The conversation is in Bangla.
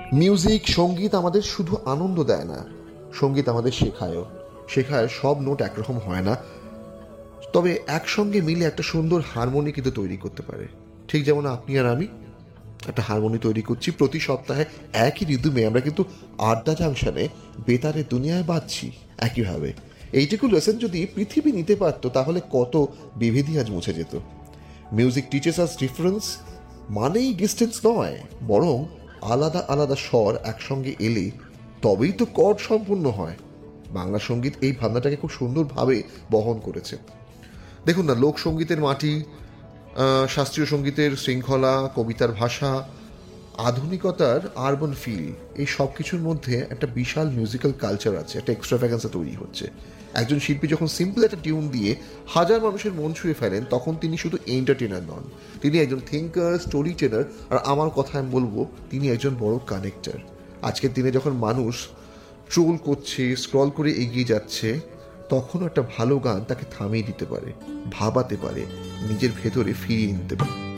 মিউজিক, সঙ্গীত আমাদের শুধু আনন্দ দেয় না, সঙ্গীত আমাদের শেখায় সব নোট একরকম হয় না, তবে একসঙ্গে মিলে একটা সুন্দর হারমোনি কিন্তু তৈরি করতে পারে। ঠিক যেমন আপনি আর আমি একটা হারমোনি তৈরি করছি প্রতি সপ্তাহে, একই রিদমে আমরা কিন্তু আড্ডা জাংশনে বেতারের দুনিয়ায় বাজছি একইভাবে। এইটুকু লেসন যদি পৃথিবী নিতে পারতো তাহলে কত বিভেদই আজ মুছে যেত। মিউজিক টিচেস আস ডিফারেন্স মানেই ডিস্টেন্স নয়, বরং আলাদা আলাদা স্বর একসঙ্গে এলে তবেই তো কর্ড সম্পূর্ণ হয়। বাংলা সঙ্গীত এই ভাবনাটাকে খুব সুন্দরভাবে বহন করেছে। দেখুন না, লোকসঙ্গীতের মাটি, শাস্ত্রীয় সঙ্গীতের শৃঙ্খলা, কবিতার ভাষা, আধুনিকতার আরবান ফিল, এই সব কিছুর মধ্যে একটা বিশাল মিউজিক্যাল কালচার আছে, একটা এক্সট্রাভ্যাগান্সা তৈরি হচ্ছে। একজন শিল্পী যখন সিম্পল একটা টিউন দিয়ে হাজার মানুষের মন ছুঁয়ে ফেলেন, তখন তিনি শুধু এন্টারটেনার নন, তিনি একজন থিঙ্কার, স্টোরি টেলার, আর আমার কথা আমি বলবো তিনি একজন বড় কানেক্টার। আজকের দিনে যখন মানুষ ট্রোল করছে, স্ক্রল করে এগিয়ে যাচ্ছে, তখনও একটা ভালো গান তাকে থামিয়ে দিতে পারে, ভাবাতে পারে, নিজের ভেতরে ফিরিয়ে নিতে পারে।